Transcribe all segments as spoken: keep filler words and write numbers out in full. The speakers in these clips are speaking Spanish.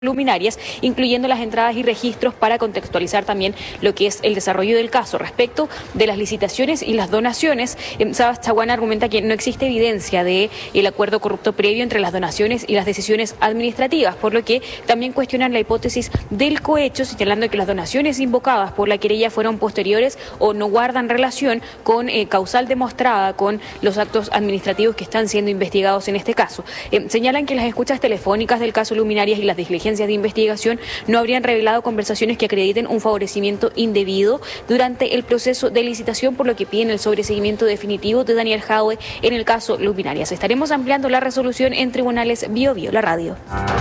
luminarias, incluyendo las entradas y registros para contextualizar también lo que es el desarrollo del caso. Respecto de las licitaciones y las donaciones, eh, Sabas Chaguán argumenta que no existe evidencia de el acuerdo corrupto previo entre las donaciones y las decisiones administrativas, por lo que también cuestionan la hipótesis del cohecho, señalando que las donaciones invocadas por la querella fueron posteriores o no guardan relación con eh, causal demostrada con los actos administrativos que están siendo investigados en este caso. Eh, señalan que las escuchas telefónicas del caso Luminarias y las diligencias de investigación no habrían revelado conversaciones que acrediten un favorecimiento indebido durante el proceso de licitación, por lo que piden el sobreseguimiento definitivo de Daniel Jadwe en el caso Luminarias. Estaremos ampliando la resolución en tribunales Bio Bio, la radio.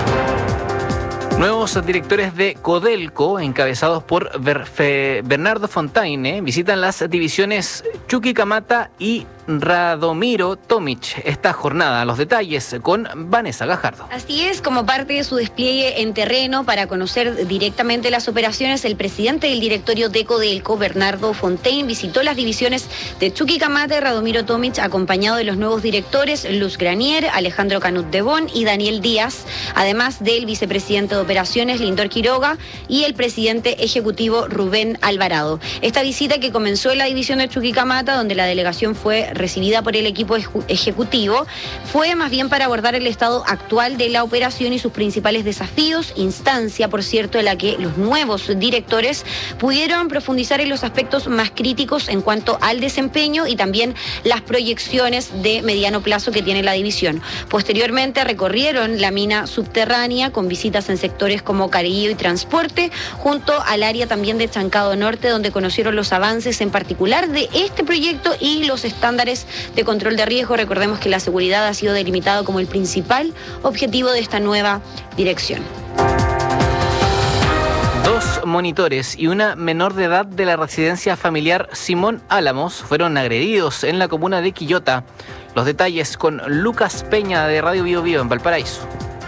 Nuevos directores de Codelco, encabezados por Ber- Fe- Bernardo Fontaine, visitan las divisiones Chuquicamata y Radomiro Tomic esta jornada. Los detalles con Vanessa Gajardo. Así es, como parte de su despliegue en terreno para conocer directamente las operaciones, el presidente del directorio de Codelco, Bernardo Fontaine, visitó las divisiones de Chuquicamata y Radomiro Tomic, acompañado de los nuevos directores Luz Granier, Alejandro Canut de Bon y Daniel Díaz, además del vicepresidente de operaciones Lindor Quiroga y el presidente ejecutivo Rubén Alvarado. Esta visita, que comenzó en la división de Chuquicamata, donde la delegación fue recibida por el equipo ejecutivo, fue más bien para abordar el estado actual de la operación y sus principales desafíos, instancia, por cierto, en la que los nuevos directores pudieron profundizar en los aspectos más críticos en cuanto al desempeño y también las proyecciones de mediano plazo que tiene la división. Posteriormente recorrieron la mina subterránea con visitas en sectores como Carillo y Transporte, junto al área también de Chancado Norte, donde conocieron los avances en particular de este proyecto y los estándares de control de riesgo. Recordemos que la seguridad ha sido delimitado como el principal objetivo de esta nueva dirección. Dos monitores y una menor de edad de la residencia familiar Simón Álamos fueron agredidos en la comuna de Quillota. Los detalles con Lucas Peña de Radio Bio Bio en Valparaíso.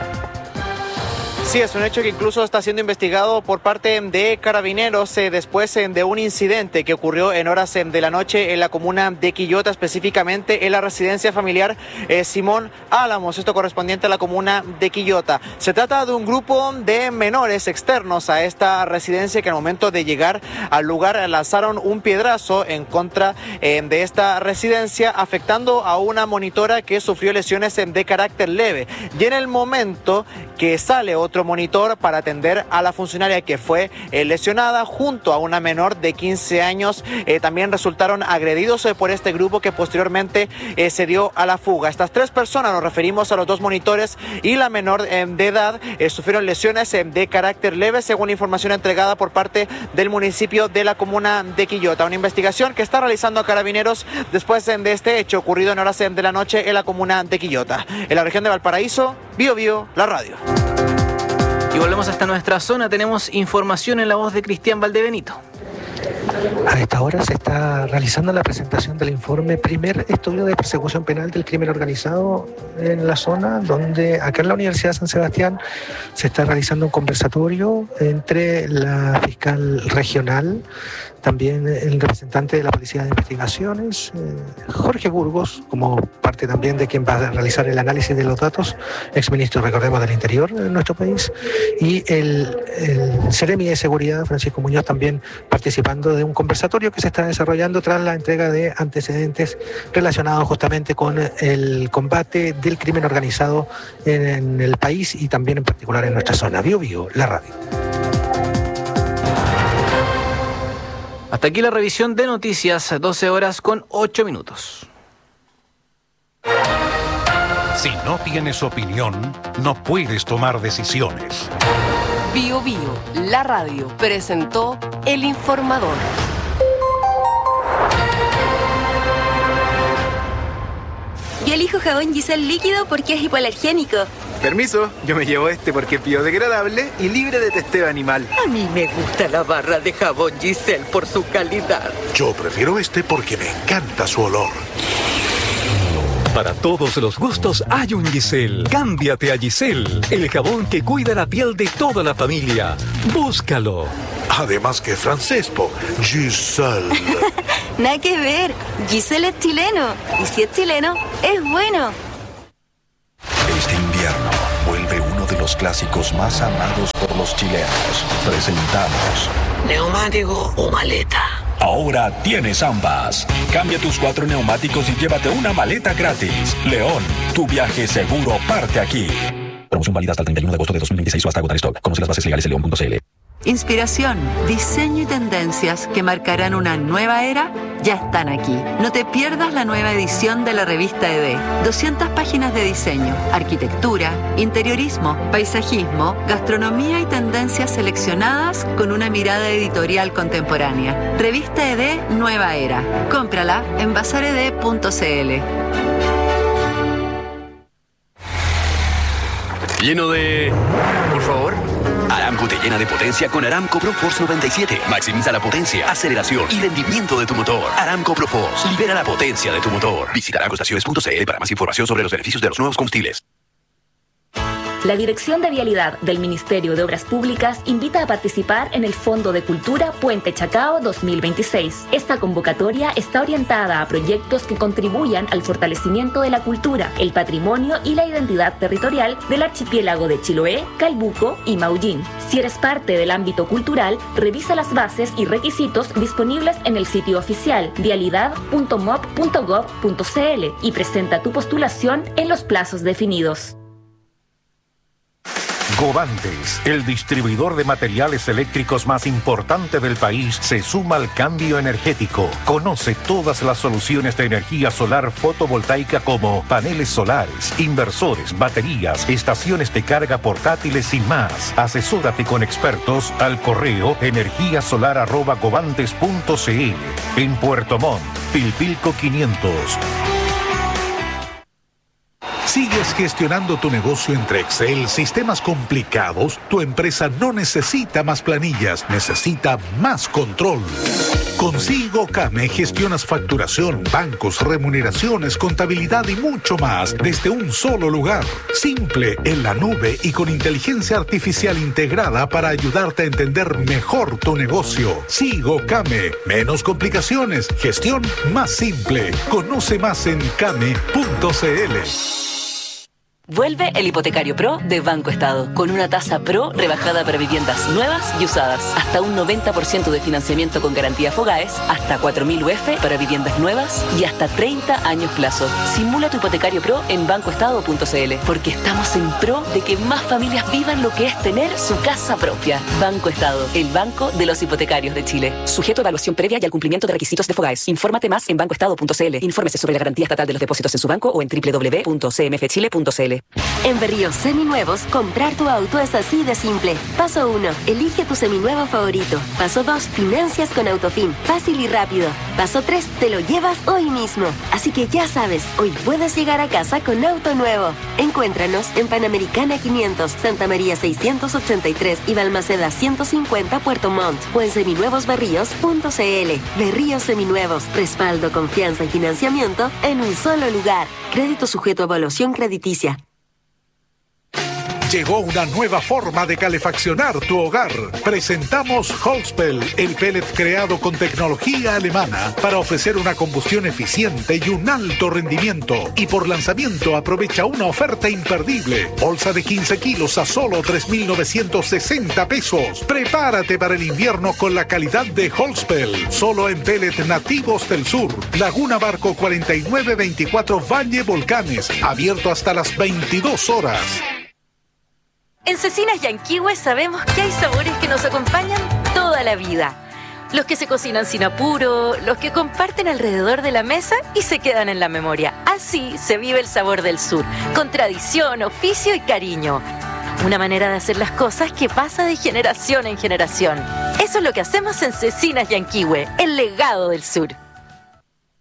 Sí, es un hecho que incluso está siendo investigado por parte de Carabineros eh, después eh, de un incidente que ocurrió en horas eh, de la noche en la comuna de Quillota, específicamente en la residencia familiar eh, Simón Álamos, esto correspondiente a la comuna de Quillota. Se trata de un grupo de menores externos a esta residencia que al momento de llegar al lugar lanzaron un piedrazo en contra eh, de esta residencia, afectando a una monitora que sufrió lesiones eh, de carácter leve. Y en el momento que sale otro monitor para atender a la funcionaria que fue eh, lesionada junto a una menor de quince años, eh, también resultaron agredidos eh, por este grupo que posteriormente eh, se dio a la fuga. Estas tres personas, nos referimos a los dos monitores y la menor eh, de edad, eh, sufrieron lesiones eh, de carácter leve, según la información entregada por parte del municipio de la comuna de Quillota. Una investigación que está realizando Carabineros después eh, de este hecho ocurrido en horas eh, de la noche en la comuna de Quillota. En la región de Valparaíso, Bio Bio, la radio. Y volvemos hasta nuestra zona. Tenemos información en la voz de Cristian Valdebenito. A esta hora se está realizando la presentación del informe Primer Estudio de Persecución Penal del Crimen Organizado en la zona, donde acá en la Universidad de San Sebastián se está realizando un conversatorio entre la fiscal regional, también el representante de la Policía de Investigaciones, eh, Jorge Burgos, como parte también de quien va a realizar el análisis de los datos, exministro, recordemos, del Interior en nuestro país, y el, el Seremi de Seguridad, Francisco Muñoz, también participando de un conversatorio que se está desarrollando tras la entrega de antecedentes relacionados justamente con el combate del crimen organizado en, en el país y también en particular en nuestra zona. Bio Bio, la radio. Hasta aquí la revisión de noticias, doce horas con ocho minutos. Si no tienes opinión, no puedes tomar decisiones. Bio Bio, la radio, presentó El Informador. Yo elijo jabón Giselle líquido porque es hipoalergénico. Permiso, yo me llevo este porque es biodegradable y libre de testeo animal. A mí me gusta la barra de jabón Giselle por su calidad. Yo prefiero este porque me encanta su olor. Para todos los gustos hay un Giselle. Cámbiate a Giselle, el jabón que cuida la piel de toda la familia. Búscalo. Además que es francés, po. Giselle. Nada que ver. Giselle es chileno. Y si es chileno, es bueno. Este invierno vuelve uno de los los clásicos más amados por los chilenos. Presentamos ¿neumático o maleta? Ahora tienes ambas. Cambia tus cuatro neumáticos y llévate una maleta gratis. León, tu viaje seguro parte aquí. Promoción válida hasta el treinta y uno de agosto de dos mil veintiséis o hasta agotar stock. Conoce las bases legales en león punto c l. Inspiración, diseño y tendencias que marcarán una nueva era ya están aquí. No te pierdas la nueva edición de la revista E D. doscientas páginas de diseño, arquitectura, interiorismo, paisajismo, gastronomía y tendencias seleccionadas con una mirada editorial contemporánea. Revista E D Nueva Era. Cómprala en bazar e d punto c l. Lleno de... Por favor. Aramco te llena de potencia con Aramco ProForce noventa y siete. Maximiza la potencia, aceleración y rendimiento de tu motor. Aramco ProForce. Libera la potencia de tu motor. Visita aramco estaciones punto c l para más información sobre los beneficios de los nuevos combustibles. La Dirección de Vialidad del Ministerio de Obras Públicas invita a participar en el Fondo de Cultura Puente Chacao dos mil veintiséis. Esta convocatoria está orientada a proyectos que contribuyan al fortalecimiento de la cultura, el patrimonio y la identidad territorial del archipiélago de Chiloé, Calbuco y Maullín. Si eres parte del ámbito cultural, revisa las bases y requisitos disponibles en el sitio oficial vialidad punto mop punto gov punto c l y presenta tu postulación en los plazos definidos. Govantes, el distribuidor de materiales eléctricos más importante del país, se suma al cambio energético. Conoce todas las soluciones de energía solar fotovoltaica como paneles solares, inversores, baterías, estaciones de carga portátiles y más. Asesórate con expertos al correo energía solar arroba govantes punto c l. En Puerto Montt, Pilpilco quinientos. ¿Sigues gestionando tu negocio entre Excel, sistemas complicados? Tu empresa no necesita más planillas, necesita más control. Con SIGOCAME gestionas facturación, bancos, remuneraciones, contabilidad y mucho más desde un solo lugar. Simple, en la nube y con inteligencia artificial integrada para ayudarte a entender mejor tu negocio. SIGOCAME, menos complicaciones, gestión más simple. Conoce más en came punto c l. Vuelve el Hipotecario Pro de Banco Estado, con una tasa Pro rebajada para viviendas nuevas y usadas. Hasta un noventa por ciento de financiamiento con garantía Fogaes, hasta cuatro mil U F para viviendas nuevas y hasta treinta años plazo. Simula tu Hipotecario Pro en banco estado punto c l, porque estamos en pro de que más familias vivan lo que es tener su casa propia. Banco Estado, el banco de los hipotecarios de Chile. Sujeto a evaluación previa y al cumplimiento de requisitos de Fogaes. Infórmate más en banco estado punto c l. Infórmese sobre la garantía estatal de los depósitos en su banco o en doble u doble u doble u punto c m f chile punto c l. En Berríos Seminuevos, comprar tu auto es así de simple. Paso uno, elige tu seminuevo favorito. Paso dos, financias con Autofin, fácil y rápido. Paso tres, te lo llevas hoy mismo. Así que ya sabes, hoy puedes llegar a casa con auto nuevo. Encuéntranos en Panamericana quinientos, Santa María seiscientos ochenta y tres y Balmaceda ciento cincuenta, Puerto Montt, o en seminuevos berríos punto c l. Berríos Seminuevos, respaldo, confianza y financiamiento en un solo lugar. Crédito sujeto a evaluación crediticia. Llegó una nueva forma de calefaccionar tu hogar. Presentamos Holzpel, el pellet creado con tecnología alemana para ofrecer una combustión eficiente y un alto rendimiento. Y por lanzamiento aprovecha una oferta imperdible. Bolsa de quince kilos a solo tres mil novecientos sesenta pesos. Prepárate para el invierno con la calidad de Holzpel. Solo en pellet nativos del sur. Laguna Barco cuarenta y nueve veinticuatro Valle Volcanes. Abierto hasta las veintidós horas. En Cecinas Yanquihue sabemos que hay sabores que nos acompañan toda la vida. Los que se cocinan sin apuro, los que comparten alrededor de la mesa y se quedan en la memoria. Así se vive el sabor del sur, con tradición, oficio y cariño. Una manera de hacer las cosas que pasa de generación en generación. Eso es lo que hacemos en Cecinas Yanquihue, el legado del sur.